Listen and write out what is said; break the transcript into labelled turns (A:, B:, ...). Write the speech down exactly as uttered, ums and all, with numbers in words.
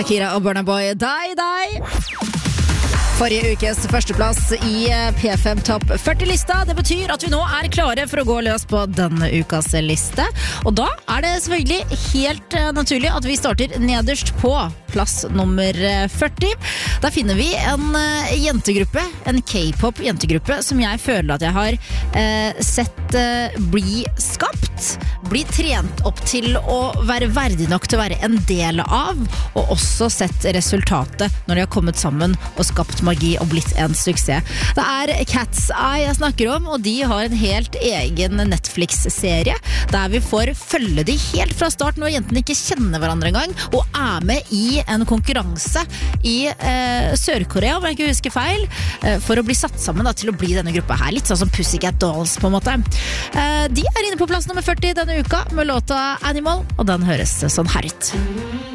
A: Kira og Burna Boy, deg, deg. Forrige ukes førsteplass i P fem Topp førti-lista. Det betyr at vi nå er klare for å gå løs på denne ukas liste. Og da er det selvfølgelig helt naturlig at vi starter nederst på plass nummer førti. Der finner vi en jentegruppe, en K-pop jentegruppe, som jeg føler at jeg har eh, sett eh, bli skapt, bli trent opp til å være verdig nok til å være en del av, og også sett resultatet når de har kommet sammen og skapt magi og blitt en suksess. Det er Cat's Eye jeg snakker om, og de har en helt egen Netflix-serie der vi får følge de helt fra start når jentene ikke kjenner hverandre engang, og er med i en konkurranse i eh, Sør-Korea, om jeg ikke husker feil, eh, for å bli satt sammen da, til å bli denne gruppa her. Litt sånn som Pussycat Dolls på en måte. Eh, de er inne på plass nummer førti denne uka med låta Animal, og den høres sånn her ut.